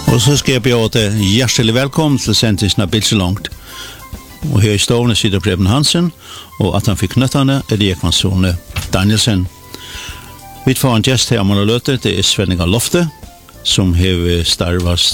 Og så skal jeg bjøre hjertelig velkommen til sendingen av Bilselongt. Og her i stående sitter Preben Hansen, og at han fikk nøttene er det Ekvansone Danielsen. Vi får en gjest her om han har løtet, det er Svenninga Lofte, som har starvet